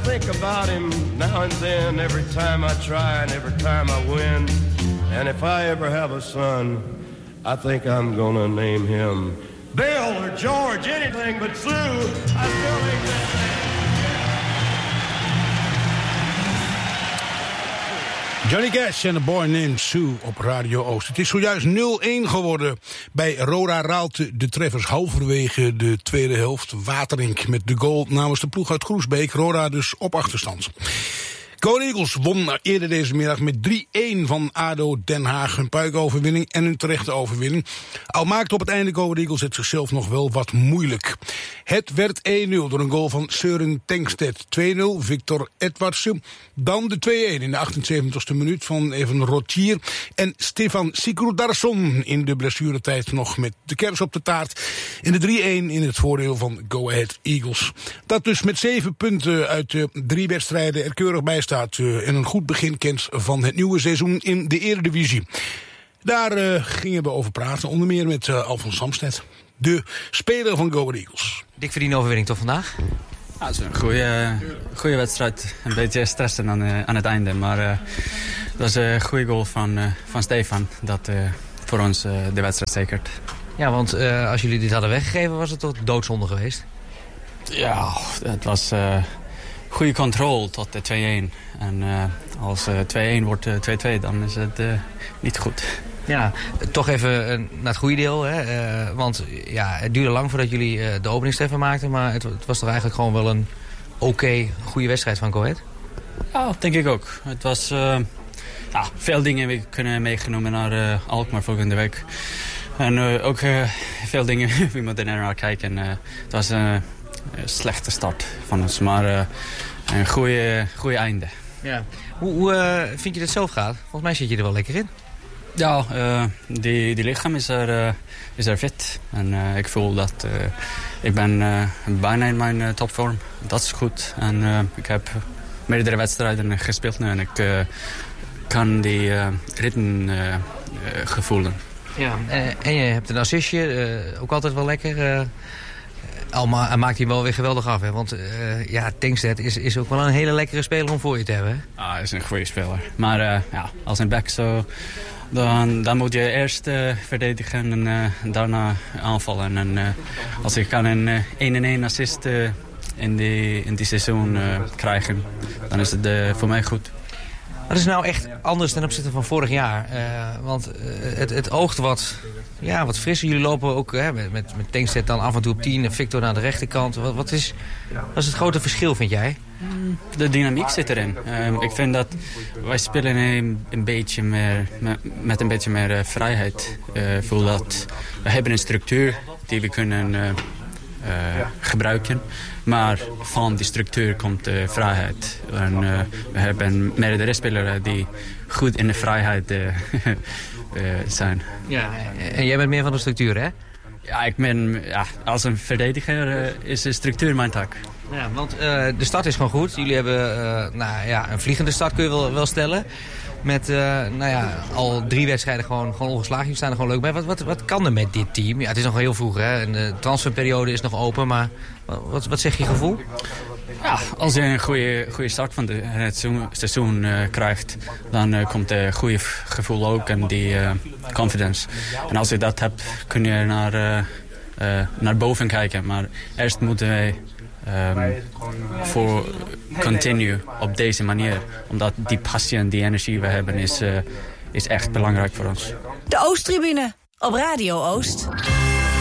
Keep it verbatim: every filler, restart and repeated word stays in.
think about him now and then, every time I try and every time I win. And if I ever have a son, I think I'm gonna name him Bill or George, anything but Sue. I still think that. Johnny Cash en The Boy Named Sue op Radio Oost. Het is zojuist nul-een geworden bij Roda Raalte. De treffers halverwege de tweede helft. Waterink met de goal namens de ploeg uit Groesbeek. Roda dus op achterstand. Go Ahead Eagles won eerder deze middag met drie-een van A D O Den Haag. Een puikoverwinning en een terechte overwinning. Al maakte op het einde Go Ahead Eagles het zichzelf nog wel wat moeilijk. Het werd één-nul door een goal van Søren Tengstedt. twee-nul Victor Edwardsen. Dan de twee-een in de achtenzeventigste minuut van Evan Rotier. En Stefan Sigurdarsson in de blessuretijd nog met de kers op de taart. En de drie-een in het voordeel van Go Ahead Eagles. Dat dus met zeven punten uit de drie wedstrijden er keurig bij staat en een goed begin kent van het nieuwe seizoen in de Eredivisie. Daar uh, gingen we over praten, onder meer met uh, Alfons Samsted, de speler van Go Ahead Eagles. Dik verdiende overwinning toch vandaag? Ja, het is een goede, goede wedstrijd. Een beetje stressen aan, uh, aan het einde, maar uh, dat is een goede goal van, uh, van Stefan dat uh, voor ons uh, de wedstrijd zekert. Ja, want uh, als jullie dit hadden weggegeven was het toch doodzonde geweest? Ja, het was uh, goede controle tot de twee-een. En uh, als uh, twee-een wordt uh, twee-twee, dan is het uh, niet goed. Ja, toch even uh, naar het goede deel. Hè? Uh, want ja, het duurde lang voordat jullie uh, de openingstreffer maakten. Maar het, het was toch eigenlijk gewoon wel een oké, okay, goede wedstrijd van Go Ahead? Ja, denk ik ook. Het was uh, ja, veel dingen we kunnen meegenomen naar uh, Alkmaar volgende week. En uh, ook uh, veel dingen we moeten er naar kijken. Uh, het was uh, een slechte start van ons, maar uh, een goede, goede einde. Ja. Hoe, hoe uh, vind je dat zelf gaat? Volgens mij zit je er wel lekker in. Ja, uh, die, die lichaam is er, uh, is er fit. En uh, ik voel dat uh, ik ben uh, bijna in mijn uh, topvorm. Dat is goed. En uh, ik heb meerdere wedstrijden gespeeld nu en ik uh, kan die uh, ritme uh, uh, gevoelen. Ja, en, en je hebt een assistje, uh, ook altijd wel lekker. Uh, Alma maakt hij wel weer geweldig af, hè? Want uh, ja, Tengstedt is, is ook wel een hele lekkere speler om voor je te hebben. Hè? Ah, hij is een goede speler. Maar uh, ja, als een back zo, dan, dan moet je eerst uh, verdedigen en uh, daarna aanvallen. En uh, als ik kan een één en één assist uh, in die, in die seizoen uh, krijgen, dan is het uh, voor mij goed. Wat is nou echt anders ten opzichte van vorig jaar? Uh, want uh, het, het oogt wat, ja, wat frisser. Jullie lopen ook hè, met, met, met Tengstedt dan af en toe op tien en Victor naar de rechterkant. Wat, wat, is, wat is het grote verschil, vind jij? De dynamiek zit erin. Uh, ik vind dat wij spelen een, een beetje meer, met, met een beetje meer uh, vrijheid. Uh, voel dat we hebben een structuur die we kunnen uh, uh, gebruiken. Maar van die structuur komt de vrijheid. En, uh, we hebben meerdere spelers die goed in de vrijheid uh, uh, zijn. Ja, en jij bent meer van de structuur, hè? Ja, ik ben, ja, als een verdediger uh, is de structuur mijn taak. Ja, want uh, de start is gewoon goed. Jullie hebben uh, nou, ja, een vliegende start, kun je wel, wel stellen. Met uh, nou ja, al drie wedstrijden gewoon, gewoon ongeslagen. Jullie staan er gewoon leuk bij. Wat, wat, wat kan er met dit team? Ja, het is nog heel vroeg, hè? En de transferperiode is nog open. Maar wat, wat zegt je gevoel? Ja, als je een goede, goede start van de, het seizoen uh, krijgt, dan uh, komt een goede gevoel ook en die uh, confidence. En als je dat hebt, kun je naar, uh, uh, naar boven kijken. Maar eerst moeten wij um, voor continue op deze manier. Omdat die passie en die energie we hebben is, uh, is echt belangrijk voor ons. De Oosttribune op Radio Oost.